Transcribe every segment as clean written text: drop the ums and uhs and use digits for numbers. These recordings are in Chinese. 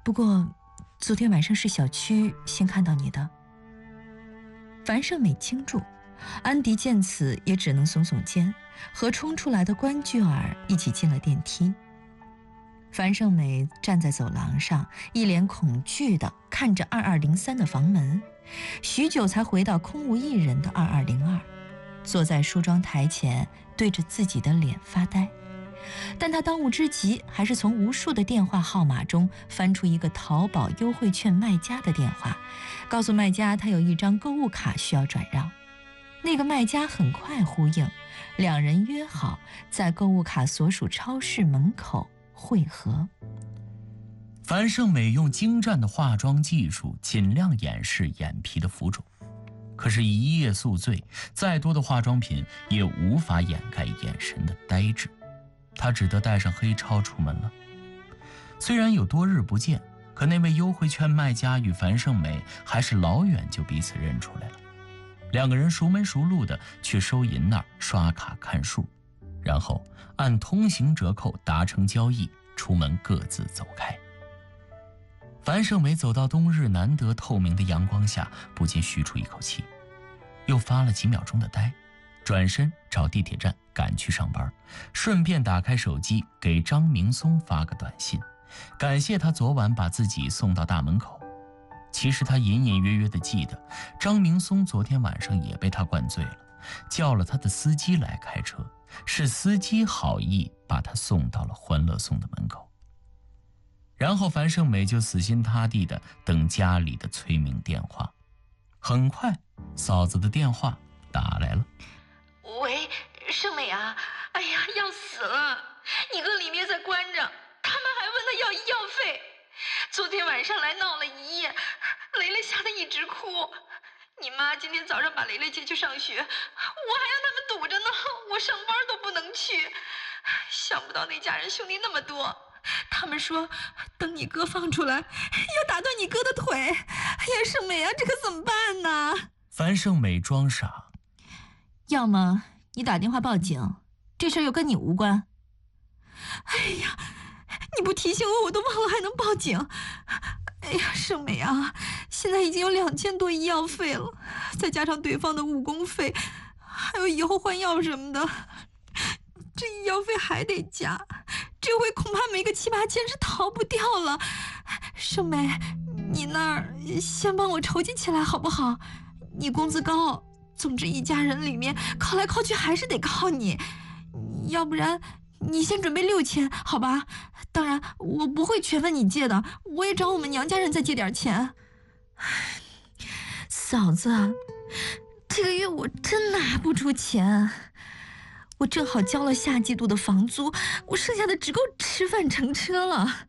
不过昨天晚上是小区先看到你的。樊胜美惊住，安迪见此也只能耸耸肩，和冲出来的关雎尔一起进了电梯。樊胜美站在走廊上，一脸恐惧地看着2203的房门，许久才回到空无一人的2202，坐在梳妆台前对着自己的脸发呆。但他当务之急还是从无数的电话号码中翻出一个淘宝优惠券卖家的电话，告诉卖家他有一张购物卡需要转让。那个卖家很快呼应，两人约好在购物卡所属超市门口会合。 樊胜美用精湛的化妆技术尽量掩饰眼皮的浮肿，可是一夜宿醉，再多的化妆品也无法掩盖眼神的呆滞，她只得带上黑超出门了。虽然有多日不见，可那位优惠券卖家与樊胜美还是老远就彼此认出来了。两个人熟门熟路的去收银那儿刷卡看数，然后按通行折扣达成交易，出门各自走开。樊胜美走到冬日难得透明的阳光下，不禁吁出一口气，又发了几秒钟的呆，转身找地铁站赶去上班，顺便打开手机给张明松发个短信，感谢他昨晚把自己送到大门口。其实他隐隐约约地记得，张明松昨天晚上也被他灌醉了，叫了他的司机来开车，是司机好意把他送到了欢乐颂的门口。然后樊胜美就死心塌地地等家里的催命电话。很快嫂子的电话打来了。 喂，胜美啊，哎呀，要死了，你哥里面在关着，他们还问他要医药费。昨天晚上来闹了一夜，雷雷吓得一直哭。你妈今天早上把雷雷接去上学，我还让他们堵着呢，我上班都不能去。想不到那家人兄弟那么多，他们说等你哥放出来要打断你哥的腿。哎呀，胜美啊，这可怎么办呢？ 樊胜美装傻， 要么你打电话报警，这事又跟你无关。 哎呀，你不提醒我都忘了还能报警。哎呀，胜美啊，现在已经有2000多医药费了，再加上对方的误工费，还有以后换药什么的，这医药费还得加，这回恐怕没个7、8千是逃不掉了。胜美，你那儿先帮我筹集起来好不好？你工资高，总之一家人里面靠来靠去还是得靠你，要不然你先准备6000好吧？当然我不会全问你借的，我也找我们娘家人再借点钱。 嫂子，这个月我真拿不出钱，我正好交了下季度的房租，我剩下的只够吃饭乘车了。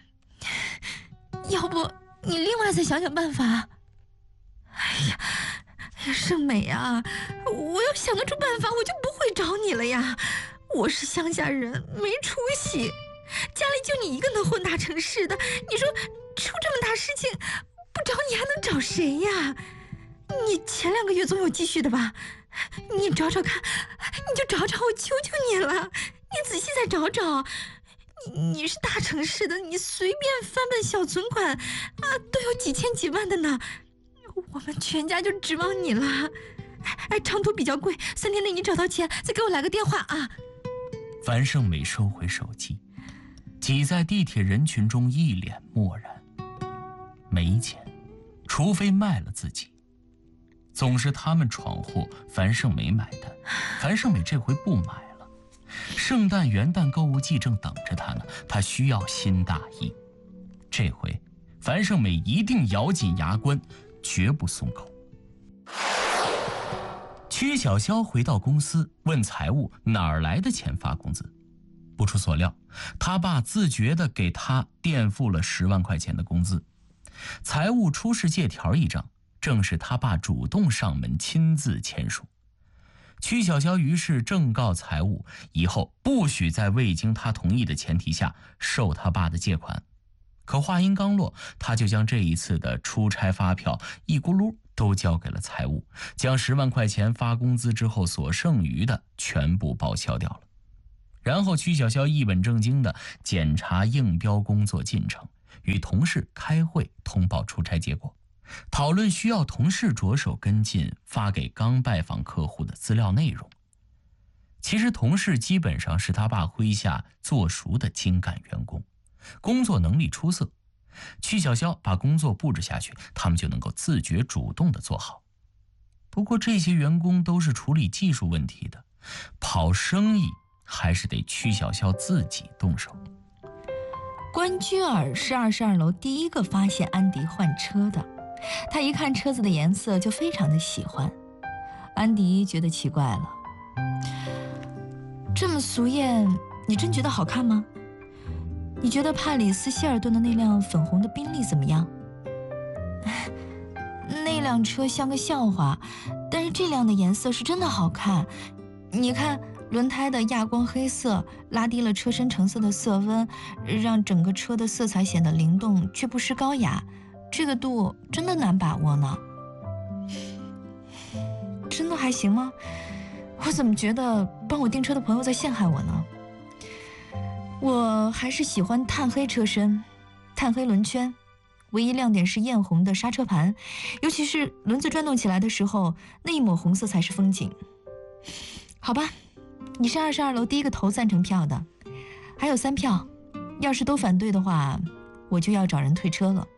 要不你另外再想想办法。哎呀，胜美啊，我要想得出办法我就不会找你了呀。我是乡下人，没出息，家里就你一个能混大城市的，你说出这么大事情不找你还能找谁呀？你前2个月总有积蓄的吧？你找找看，你就找找，我求求你了，你仔细再找找。你是大城市的，你随便翻本小存款啊，都有几千几万的呢。我们全家就指望你了。哎，长途比较贵，3天内你找到钱再给我来个电话啊。 樊胜美收回手机，挤在地铁人群中一脸漠然。没钱，除非卖了自己。总是他们闯祸，樊胜美买单。樊胜美这回不买了，圣诞元旦购物季正等着她呢，她需要新大衣。这回樊胜美一定咬紧牙关，绝不松口。曲小潇回到公司，问财务哪儿来的钱发工资。不出所料，他爸自觉地给他垫付了10万块钱的工资。财务出示借条一张，正是他爸主动上门亲自签署。曲小潇于是正告财务，以后不许在未经他同意的前提下收他爸的借款。可话音刚落，他就将这一次的出差发票一咕噜都交给了财务，将10万块钱发工资之后所剩余的全部报销掉了。然后曲小潇一本正经地检查应标工作进程， 与同事开会通报出差结果，讨论需要同事着手跟进发给刚拜访客户的资料内容。其实同事基本上是他爸麾下做熟的精干员工，工作能力出色。曲筱绡把工作布置下去，他们就能够自觉主动地做好。不过这些员工都是处理技术问题的，跑生意还是得曲筱绡自己动手。 关雎尔是22楼第一个发现安迪换车的，他一看车子的颜色就非常的喜欢。安迪觉得奇怪了，这么俗艳，你真觉得好看吗？你觉得帕里斯希尔顿的那辆粉红的宾利怎么样？那辆车像个笑话，但是这辆的颜色是真的好看。你看，轮胎的亚光黑色拉低了车身橙色的色温，让整个车的色彩显得灵动却不失高雅。这个度真的难把握呢。真的还行吗？我怎么觉得帮我订车的朋友在陷害我呢？我还是喜欢炭黑车身、炭黑轮圈，唯一亮点是艳红的刹车盘，尤其是轮子转动起来的时候，那一抹红色才是风景。好吧，你是22楼第一个投赞成票的，还有3票，要是都反对的话，我就要找人退车了。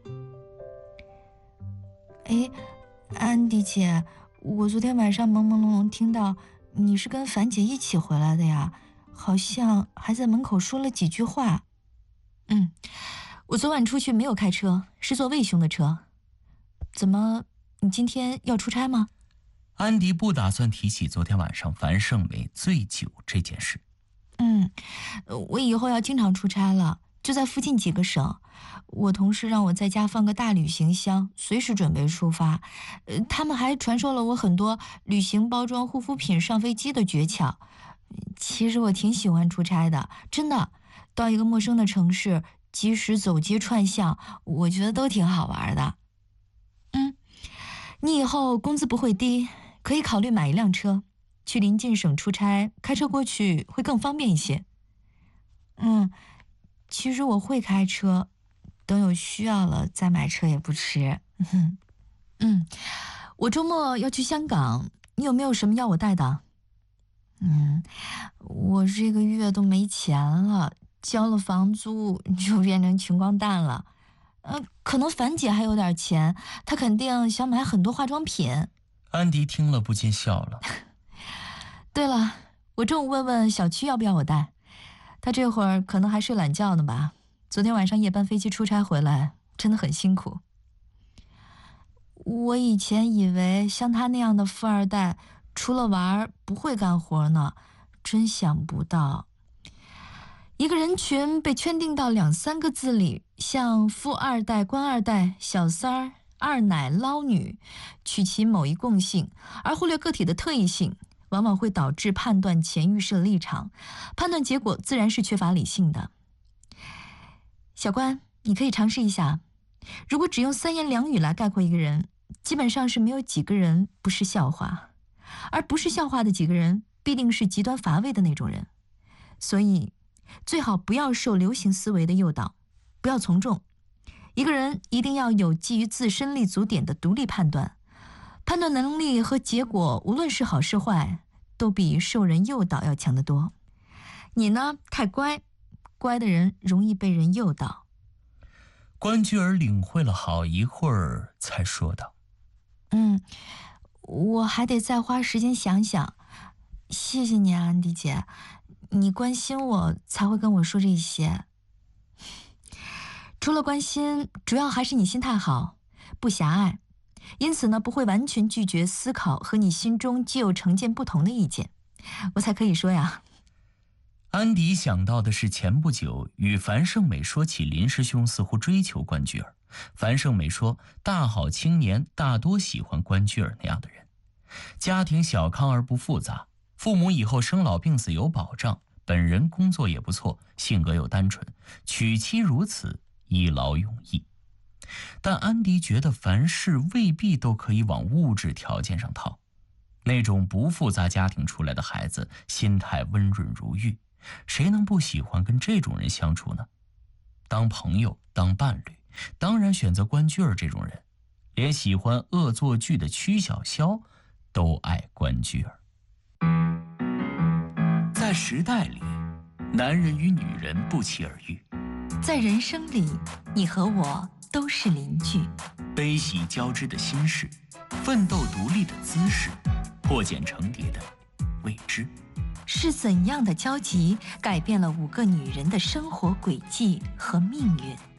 哎，安迪姐，我昨天晚上朦朦胧胧听到你是跟樊姐一起回来的呀，好像还在门口说了几句话。我昨晚出去没有开车，是坐魏兄的车。怎么，你今天要出差吗？ 安迪不打算提起昨天晚上樊胜美醉酒这件事。 我以后要经常出差了，就在附近几个省。我同事让我在家放个大旅行箱，随时准备出发。他们还传授了我很多旅行包装护肤品上飞机的诀窍。其实我挺喜欢出差的，真的。到一个陌生的城市，即使走街串巷，我觉得都挺好玩的。你以后工资不会低，可以考虑买一辆车，去邻近省出差，开车过去会更方便一些。其实我会开车，等有需要了再买车也不迟。我周末要去香港，你有没有什么要我带的？我这个月都没钱了，交了房租就变成穷光蛋了。可能樊姐还有点钱，她肯定想买很多化妆品。 安迪听了不禁笑了。 对了，我中午问问小区要不要我带，他这会儿可能还睡懒觉呢吧。昨天晚上夜班飞机出差回来，真的很辛苦。我以前以为像他那样的富二代，除了玩不会干活呢，真想不到。一个人群被圈定到2-3个字里，像富二代、官二代、小三儿、二奶、捞女，取其某一共性，而忽略个体的特异性，往往会导致判断前预设立场，判断结果自然是缺乏理性的。小关，你可以尝试一下，如果只用3言2语来概括一个人，基本上是没有几个人不是笑话，而不是笑话的几个人，必定是极端乏味的那种人。所以最好不要受流行思维的诱导，不要从众。一个人一定要有基于自身立足点的独立判断，判断能力和结果无论是好是坏，都比受人诱导要强得多。你呢，太乖，乖的人容易被人诱导。 关雎尔领会了好一会儿，才说道： 我还得再花时间想想。谢谢你啊，安迪姐，你关心我才会跟我说这些。除了关心，主要还是你心态好，不狭隘，因此呢，不会完全拒绝思考和你心中既有成见不同的意见，我才可以说呀。 安迪想到的是前不久与樊胜美说起林师兄似乎追求关雎尔，樊胜美说大好青年大多喜欢关雎尔那样的人，家庭小康而不复杂，父母以后生老病死有保障，本人工作也不错，性格又单纯，娶妻如此，一劳永逸。但安迪觉得凡事未必都可以往物质条件上套，那种不复杂家庭出来的孩子，心态温润如玉，谁能不喜欢跟这种人相处呢？当朋友，当伴侣， 当然选择关雎儿这种人，连喜欢恶作剧的曲小萧都爱关雎儿。在时代里，男人与女人不期而遇， 在人生里，你和我都是邻居。 悲喜交织的心事，奋斗独立的姿势，破茧成蝶的未知。 是怎样的交集改变了5个女人的生活轨迹和命运？